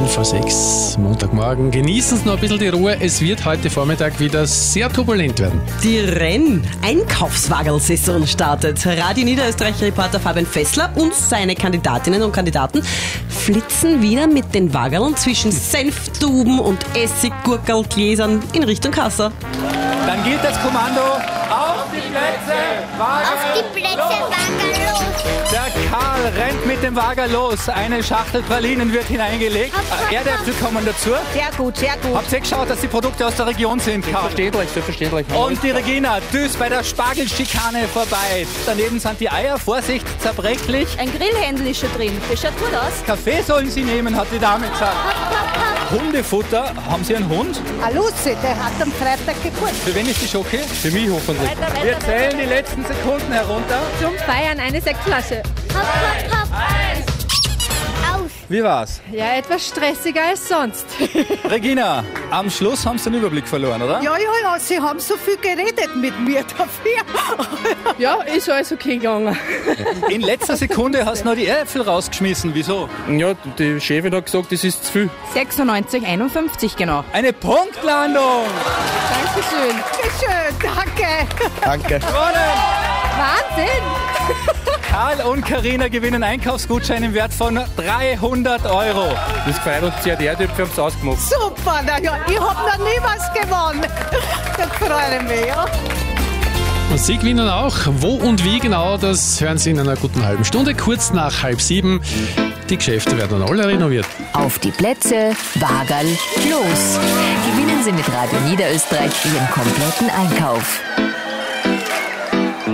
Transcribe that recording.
5:06 Montagmorgen. Genießen Sie noch ein bisschen die Ruhe. Es wird heute Vormittag wieder sehr turbulent werden. Die Renn-Einkaufswagelsaison startet. Radio Niederösterreich-Reporter Fabian Fessler und seine Kandidatinnen und Kandidaten flitzen wieder mit den Wageln zwischen Senftuben und Essiggurkelgläsern in Richtung Kasse. Dann gilt das Kommando: auf die Plätze, Wagen! Auf die Plätze, Wagen los! Der Karl rennt mit dem Wagen los. Eine Schachtel Pralinen wird hineingelegt. Erdäpfel kommen dazu. Sehr gut, sehr gut. Habt ihr geschaut, dass die Produkte aus der Region sind, Karl? Selbstverständlich. Und die Regina düst bei der Spargelschikane vorbei. Daneben sind die Eier, Vorsicht, zerbrechlich. Ein Grillhändel ist schon drin. Das schaut gut aus. Kaffee sollen Sie nehmen, hat die Dame gesagt. Hundefutter, haben Sie einen Hund? Ein Lucy, der hat am Freitag Geburt. Für wen ist die Schoki? Für mich hoffentlich. Wir zählen die letzten Sekunden herunter. Zum Feiern eine Sektflasche. Hopp, hopp, hopp. Aus. Wie war's? Ja, etwas stressiger als sonst. Regina, am Schluss haben Sie den Überblick verloren, oder? Ja, Sie haben so viel geredet mit mir dafür. Ja, ist alles okay gegangen. In letzter Sekunde hast du noch die Äpfel rausgeschmissen. Wieso? Ja, die Chefin hat gesagt, das ist zu viel. 96,51 genau. Eine Punktlandung! Dankeschön. Schön, danke. Danke. Gewonnen! Wahnsinn! Karl und Karina gewinnen Einkaufsgutschein im Wert von 300 €. Das gefeiert uns sehr, die Erdäpfel haben es ausgemacht. Super, na ja, ich hab noch nie was gewonnen. Das freut mich, ja. Und Sie gewinnen auch. Wo und wie genau, das hören Sie in einer guten halben Stunde. Kurz nach 6:30. Die Geschäfte werden dann alle renoviert. Auf die Plätze, Wagerl, los! Gewinnen Sie mit Radio Niederösterreich Ihren kompletten Einkauf.